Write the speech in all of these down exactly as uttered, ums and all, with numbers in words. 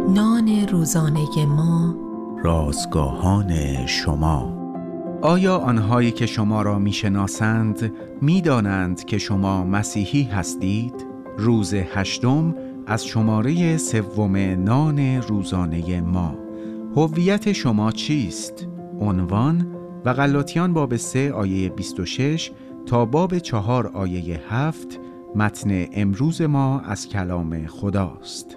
نان روزانه ما، رازگاهان شما. آیا آنهایی که شما را میشناسند میدانند که شما مسیحی هستید؟ روز هشتم از شماره سوم نان روزانه ما. هویت شما چیست؟ عنوان و غلاطیان باب سه آیه بیست و شش تا باب چهار آیه هفت. متن امروز ما از کلام خداست.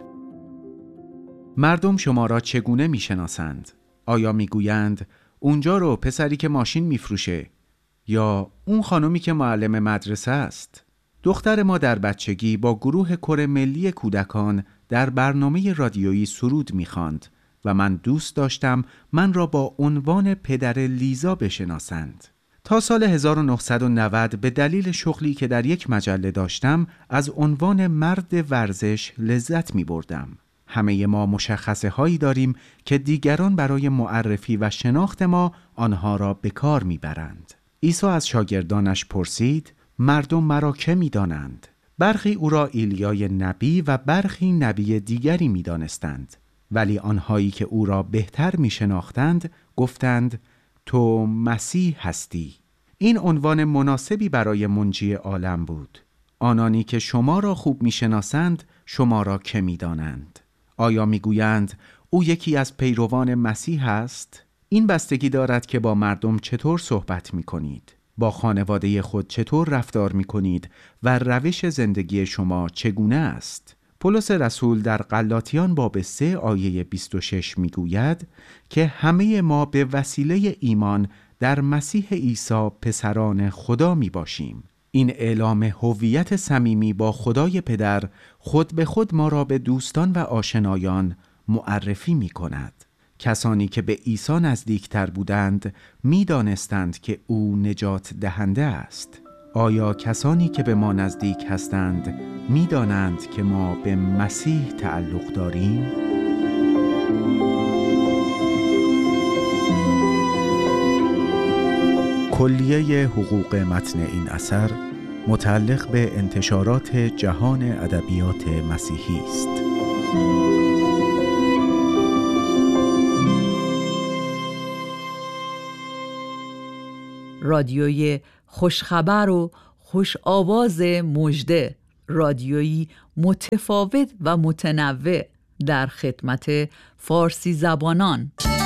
مردم شما را چگونه میشناسند؟ آیا میگویند اونجا رو پسری که ماشین میفروشه، یا اون خانمی که معلم مدرسه است؟ دختر ما در بچگی با گروه کور ملی کودکان در برنامه رادیویی سرود میخواند و من دوست داشتم من را با عنوان پدر لیزا بشناسند. تا سال هزار و نهصد و نود به دلیل شغلی که در یک مجله داشتم از عنوان مرد ورزش لذت می بردم. همه ما مشخصه هایی داریم که دیگران برای معرفی و شناخت ما آنها را به کار می برند. عیسی از شاگردانش پرسید مردم مرا که می دانند؟ برخی او را ایلیای نبی و برخی نبی دیگری می دانستند. ولی آنهایی که او را بهتر می شناختند گفتند تو مسیح هستی. این عنوان مناسبی برای منجی عالم بود. آنانی که شما را خوب می شناسند شما را که می دانند؟ آیا می گویند او یکی از پیروان مسیح است؟ این بستگی دارد که با مردم چطور صحبت می کنید، با خانواده خود چطور رفتار می کنید و روش زندگی شما چگونه است. پولس رسول در غلاطیان باب سه آیه بیست و شش می گوید که همه ما به وسیله ایمان در مسیح عیسی پسران خدا می باشیم. این اعلام هویت صمیمی با خدای پدر خود به خود ما را به دوستان و آشنایان معرفی می کند. کسانی که به عیسی نزدیکتر بودند می دانستند که او نجات دهنده است. آیا کسانی که به ما نزدیک هستند می دانند که ما به مسیح تعلق داریم؟ کلیه حقوق متن این اثر متعلق به انتشارات جهان ادبیات مسیحی است. رادیوی خوشخبر و خوش آواز مژده، رادیویی متفاوت و متنوع در خدمت فارسی زبانان.